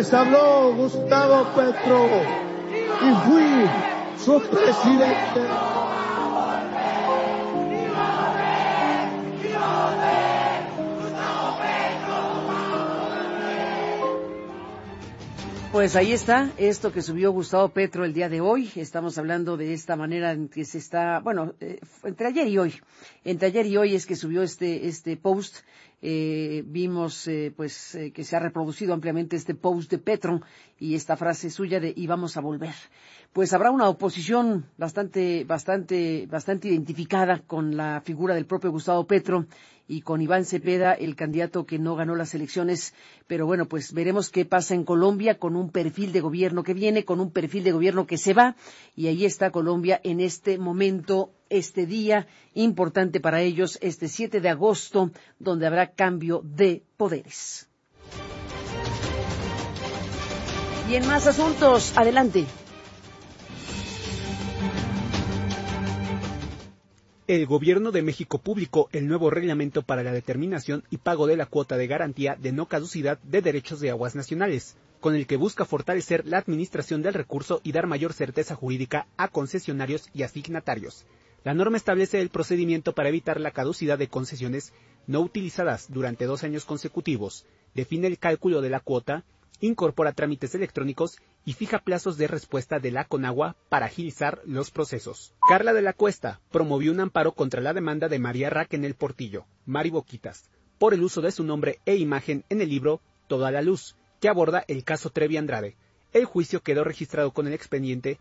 Les habló Gustavo Petro y fui su presidente. Pues ahí está, esto que subió Gustavo Petro el día de hoy. Estamos hablando de esta manera en que se está, entre ayer y hoy. Entre ayer y hoy es que subió este post. Vimos, que se ha reproducido ampliamente este post de Petro y esta frase suya de "y vamos a volver". Pues habrá una oposición bastante identificada con la figura del propio Gustavo Petro y con Iván Cepeda, el candidato que no ganó las elecciones. Pero bueno, pues veremos qué pasa en Colombia con un perfil de gobierno que viene, con un perfil de gobierno que se va. Y ahí está Colombia en este momento, este día importante para ellos, este 7 de agosto, donde habrá cambio de poderes. Y en más asuntos, adelante. El Gobierno de México publicó el nuevo reglamento para la determinación y pago de la cuota de garantía de no caducidad de derechos de aguas nacionales, con el que busca fortalecer la administración del recurso y dar mayor certeza jurídica a concesionarios y asignatarios. La norma establece el procedimiento para evitar la caducidad de concesiones no utilizadas durante 2 años consecutivos, define el cálculo de la cuota, incorpora trámites electrónicos y fija plazos de respuesta de la Conagua para agilizar los procesos. Carla de la Cuesta promovió un amparo contra la demanda de María Raquel Portillo, Mari Boquitas, por el uso de su nombre e imagen en el libro Toda la Luz, que aborda el caso Trevi Andrade. El juicio quedó registrado con el expediente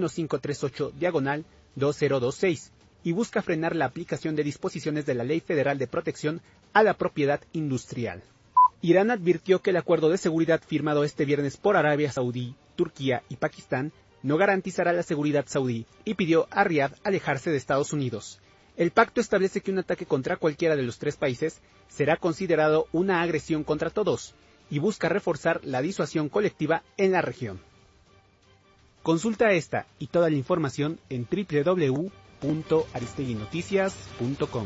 1538/2026 y busca frenar la aplicación de disposiciones de la Ley Federal de Protección a la Propiedad Industrial. Irán advirtió que el acuerdo de seguridad firmado este viernes por Arabia Saudí, Turquía y Pakistán no garantizará la seguridad saudí y pidió a Riad alejarse de Estados Unidos. El pacto establece que un ataque contra cualquiera de los 3 países será considerado una agresión contra todos y busca reforzar la disuasión colectiva en la región. Consulta esta y toda la información en www.aristeguinoticias.com.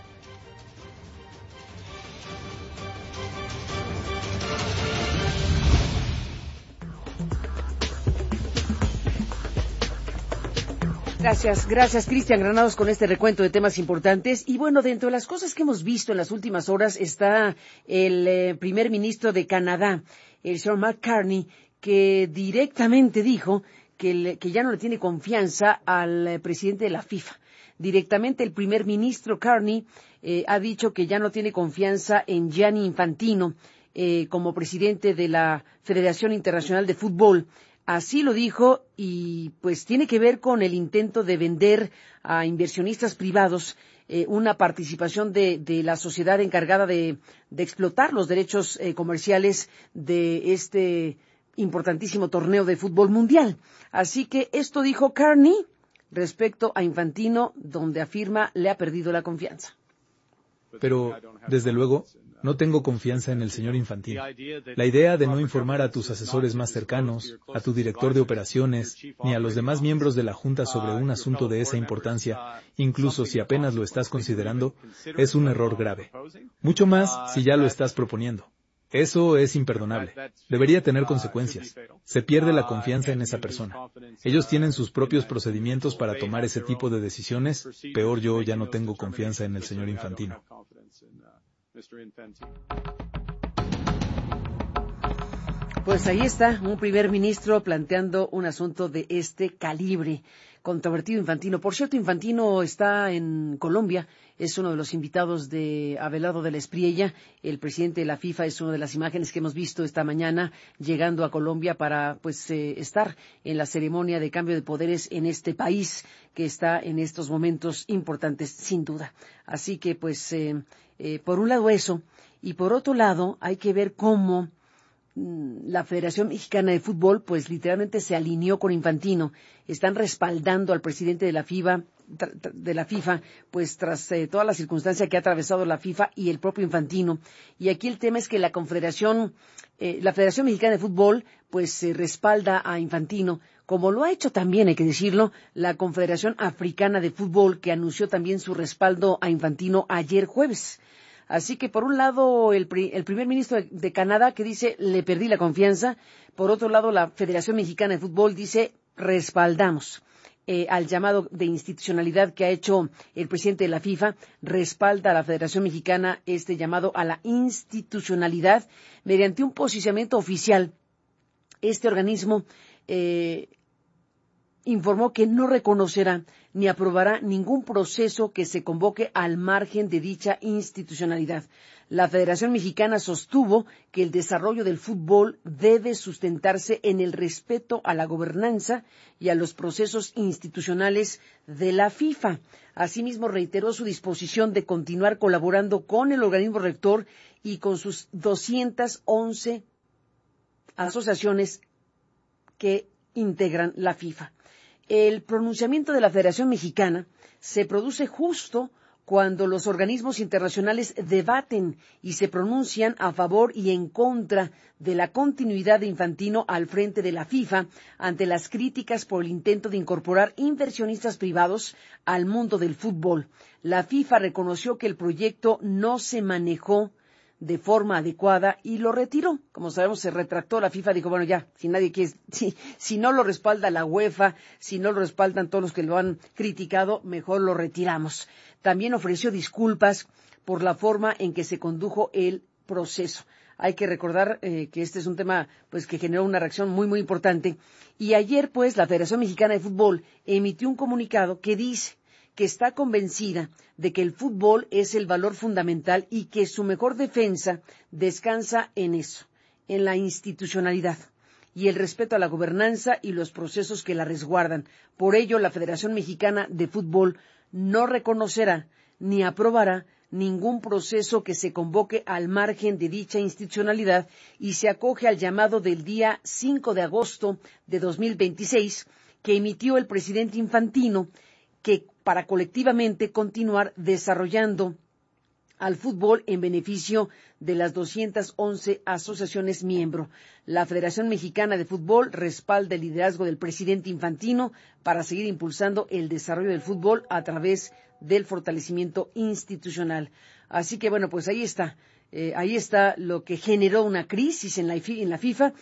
Gracias, Cristian Granados, con este recuento de temas importantes. Y bueno, dentro de las cosas que hemos visto en las últimas horas está el primer ministro de Canadá, el señor Mark Carney, que directamente dijo que ya no le tiene confianza al presidente de la FIFA. Directamente el primer ministro Carney ha dicho que ya no tiene confianza en Gianni Infantino como presidente de la Federación Internacional de Fútbol. Así lo dijo, y pues tiene que ver con el intento de vender a inversionistas privados una participación de la sociedad encargada de explotar los derechos comerciales de este importantísimo torneo de fútbol mundial. Así que esto dijo Carney respecto a Infantino, donde afirma le ha perdido la confianza. Pero, desde luego, no tengo confianza en el señor Infantino. La idea de no informar a tus asesores más cercanos, a tu director de operaciones, ni a los demás miembros de la Junta sobre un asunto de esa importancia, incluso si apenas lo estás considerando, es un error grave. Mucho más si ya lo estás proponiendo. Eso es imperdonable. Debería tener consecuencias. Se pierde la confianza en esa persona. Ellos tienen sus propios procedimientos para tomar ese tipo de decisiones. Peor, yo ya no tengo confianza en el señor Infantino. Pues ahí está, un primer ministro planteando un asunto de este calibre. Controvertido Infantino. Por cierto, Infantino está en Colombia, es uno de los invitados de Abelardo de la Espriella. El presidente de la FIFA es una de las imágenes que hemos visto esta mañana llegando a Colombia para estar en la ceremonia de cambio de poderes en este país que está en estos momentos importantes, sin duda. Así que por un lado eso, y por otro lado hay que ver cómo la Federación Mexicana de Fútbol, pues literalmente se alineó con Infantino. Están respaldando al presidente de la FIFA, pues tras toda la circunstancia que ha atravesado la FIFA y el propio Infantino. Y aquí el tema es que la Federación Mexicana de Fútbol, pues respalda a Infantino, como lo ha hecho también, hay que decirlo, la Confederación Africana de Fútbol, que anunció también su respaldo a Infantino ayer jueves. Así que, por un lado, el primer ministro de Canadá que dice, le perdí la confianza. Por otro lado, la Federación Mexicana de Fútbol dice, respaldamos al llamado de institucionalidad que ha hecho el presidente de la FIFA. Respalda a la Federación Mexicana este llamado a la institucionalidad mediante un posicionamiento oficial. Este organismo informó que no reconocerá ni aprobará ningún proceso que se convoque al margen de dicha institucionalidad. La Federación Mexicana sostuvo que el desarrollo del fútbol debe sustentarse en el respeto a la gobernanza y a los procesos institucionales de la FIFA. Asimismo, reiteró su disposición de continuar colaborando con el organismo rector y con sus 211 asociaciones que integran la FIFA. El pronunciamiento de la Federación Mexicana se produce justo cuando los organismos internacionales debaten y se pronuncian a favor y en contra de la continuidad de Infantino al frente de la FIFA ante las críticas por el intento de incorporar inversionistas privados al mundo del fútbol. La FIFA reconoció que el proyecto no se manejó de forma adecuada y lo retiró. Como sabemos, se retractó. La FIFA dijo, bueno, ya, si nadie quiere, si no lo respalda la UEFA, si no lo respaldan todos los que lo han criticado, mejor lo retiramos. También ofreció disculpas por la forma en que se condujo el proceso. Hay que recordar que este es un tema pues que generó una reacción muy, muy importante. Y ayer, pues, la Federación Mexicana de Fútbol emitió un comunicado que dice que está convencida de que el fútbol es el valor fundamental y que su mejor defensa descansa en eso, en la institucionalidad y el respeto a la gobernanza y los procesos que la resguardan. Por ello, la Federación Mexicana de Fútbol no reconocerá ni aprobará ningún proceso que se convoque al margen de dicha institucionalidad y se acoge al llamado del día 5 de agosto de 2026 que emitió el presidente Infantino, que para colectivamente continuar desarrollando al fútbol en beneficio de las 211 asociaciones miembro. La Federación Mexicana de Fútbol respalda el liderazgo del presidente Infantino para seguir impulsando el desarrollo del fútbol a través del fortalecimiento institucional. Así que, bueno, pues ahí está. Ahí está lo que generó una crisis en la FIFA,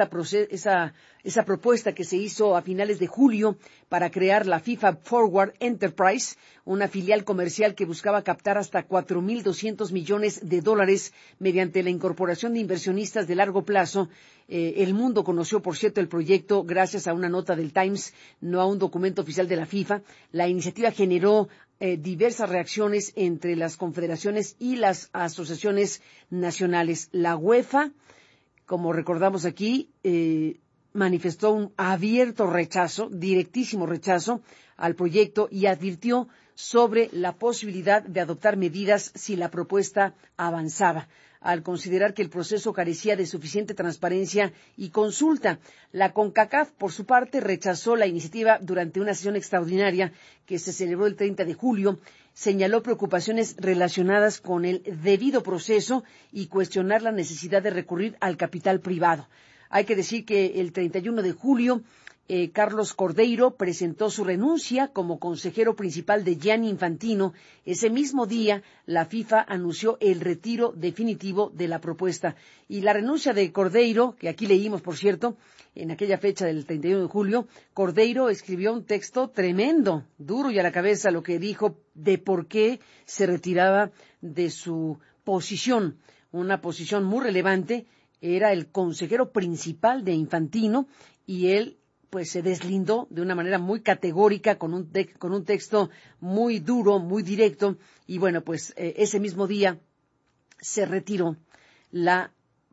esa propuesta que se hizo a finales de julio para crear la FIFA Forward Enterprise, una filial comercial que buscaba captar hasta $4,200 millones mediante la incorporación de inversionistas de largo plazo. El mundo conoció, por cierto, el proyecto gracias a una nota del Times, no a un documento oficial de la FIFA. La iniciativa generó diversas reacciones entre las confederaciones y las asociaciones nacionales. La UEFA, como recordamos aquí, manifestó un abierto rechazo, directísimo rechazo al proyecto y advirtió sobre la posibilidad de adoptar medidas si la propuesta avanzaba, al considerar que el proceso carecía de suficiente transparencia y consulta. La CONCACAF, por su parte, rechazó la iniciativa durante una sesión extraordinaria que se celebró el 30 de julio, señaló preocupaciones relacionadas con el debido proceso y cuestionar la necesidad de recurrir al capital privado. Hay que decir que el 31 de julio Carlos Cordeiro presentó su renuncia como consejero principal de Gianni Infantino. Ese mismo día, la FIFA anunció el retiro definitivo de la propuesta. Y la renuncia de Cordeiro, que aquí leímos, por cierto, en aquella fecha del 31 de julio, Cordeiro escribió un texto tremendo, duro y a la cabeza, lo que dijo de por qué se retiraba de su posición, una posición muy relevante. Era el consejero principal de Infantino y él pues se deslindó de una manera muy categórica con un texto muy duro, muy directo, y bueno, pues ese mismo día se retiró la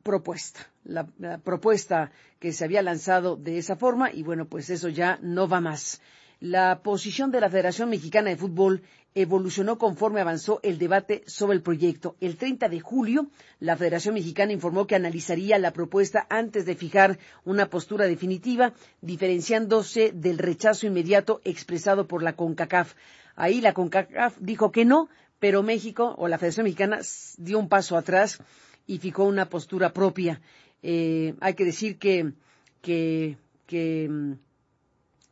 propuesta que se había lanzado de esa forma, y bueno, pues eso ya no va más. La posición de la Federación Mexicana de Fútbol evolucionó conforme avanzó el debate sobre el proyecto. El 30 de julio, la Federación Mexicana informó que analizaría la propuesta antes de fijar una postura definitiva, diferenciándose del rechazo inmediato expresado por la CONCACAF. Ahí la CONCACAF dijo que no, pero México o la Federación Mexicana dio un paso atrás y fijó una postura propia. Hay que decir que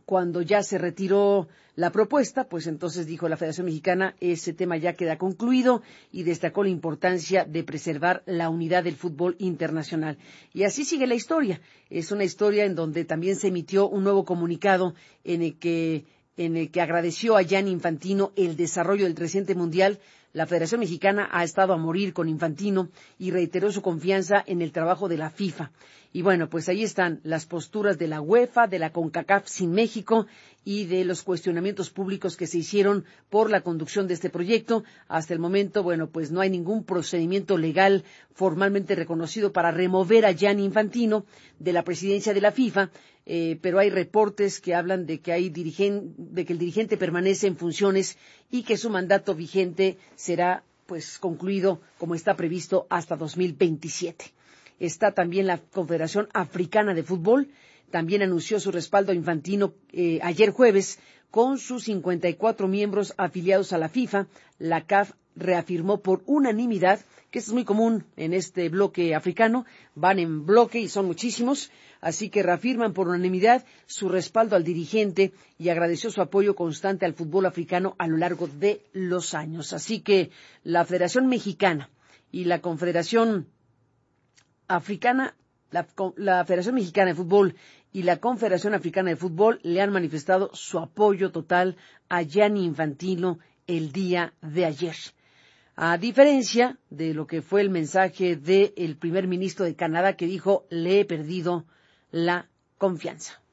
cuando ya se retiró la propuesta, pues entonces dijo la Federación Mexicana, ese tema ya queda concluido, y destacó la importancia de preservar la unidad del fútbol internacional. Y así sigue la historia. Es una historia en donde también se emitió un nuevo comunicado en el que agradeció a Gianni Infantino el desarrollo del reciente mundial. La Federación Mexicana ha estado a morir con Infantino y reiteró su confianza en el trabajo de la FIFA. Y bueno, pues ahí están las posturas de la UEFA, de la CONCACAF sin México y de los cuestionamientos públicos que se hicieron por la conducción de este proyecto. Hasta el momento, bueno, pues no hay ningún procedimiento legal formalmente reconocido para remover a Gianni Infantino de la presidencia de la FIFA, pero hay reportes que hablan de que el dirigente permanece en funciones y que su mandato vigente será pues concluido como está previsto hasta 2027. Está también la Confederación Africana de Fútbol, también anunció su respaldo a Infantino ayer jueves con sus 54 miembros afiliados a la FIFA. La CAF reafirmó por unanimidad, que esto es muy común en este bloque africano, van en bloque y son muchísimos, así que reafirman por unanimidad su respaldo al dirigente y agradeció su apoyo constante al fútbol africano a lo largo de los años. Así que la Federación Mexicana y la Confederación Africana, la Federación Mexicana de Fútbol y la Confederación Africana de Fútbol le han manifestado su apoyo total a Gianni Infantino el día de ayer. A diferencia de lo que fue el mensaje del primer ministro de Canadá, que dijo, le he perdido la confianza.